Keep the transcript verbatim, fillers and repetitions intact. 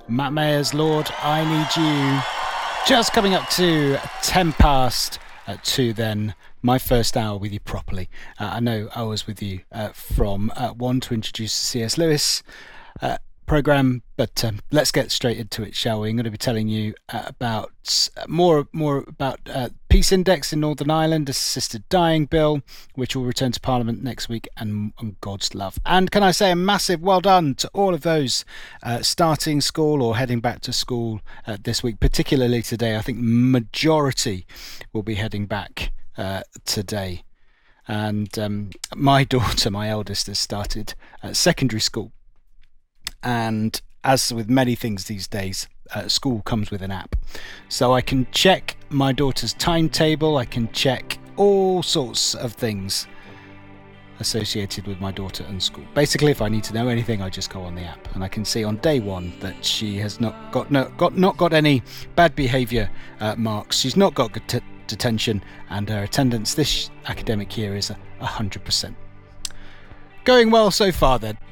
Matt Mayer's Lord, I Need You. Just coming up to ten past uh, two then, my first hour with you properly. Uh, I know I was with you uh, from uh, one to introduce the C S Lewis uh, programme, but um, let's get straight into it, shall we? I'm going to be telling you uh, about uh, more more about uh, Peace Index in Northern Ireland, assisted dying bill, which will return to Parliament next week, and, and God's love. And can I say a massive well done to all of those uh, starting school or heading back to school uh, this week, particularly today. I think majority will be heading back uh, today. And um, my daughter, my eldest, has started uh, secondary school. And as with many things these days, uh, school comes with an app. So I can check my daughter's timetable, I can check all sorts of things associated with my daughter and school. Basically, if I need to know anything, I just go on the app, and I can see on day one that she has not got no, got not got any bad behaviour uh, marks. She's not got good t- detention, and her attendance this academic year is a hundred percent. Going well so far then.